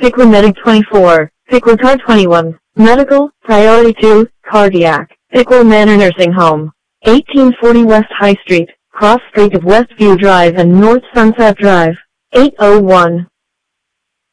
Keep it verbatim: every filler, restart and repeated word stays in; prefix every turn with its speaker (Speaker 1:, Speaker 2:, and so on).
Speaker 1: Piqua Medic twenty-four, Piqua Car twenty-one, Medical, Priority two, Cardiac, Piqua Manor Nursing Home, eighteen forty West High Street, cross street of Westview Drive and North Sunset Drive, eight oh one.